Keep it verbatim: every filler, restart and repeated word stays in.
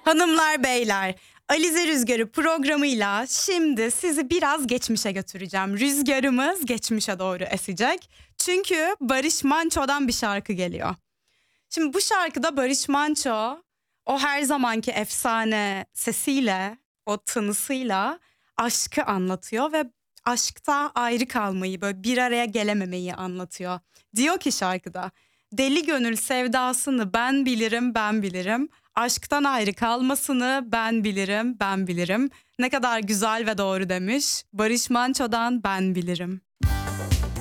Hanımlar beyler, Alize Rüzgarı programıyla şimdi sizi biraz geçmişe götüreceğim. Rüzgarımız geçmişe doğru esecek. Çünkü Barış Manço'dan bir şarkı geliyor. Şimdi bu şarkıda Barış Manço o her zamanki efsane sesiyle, o tınısıyla aşkı anlatıyor ve aşkta ayrı kalmayı, böyle bir araya gelememeyi anlatıyor. Diyor ki şarkıda, deli gönül sevdasını ben bilirim, ben bilirim. Aşktan ayrı kalmasını ben bilirim, ben bilirim. Ne kadar güzel ve doğru demiş. Barış Manço'dan ben bilirim.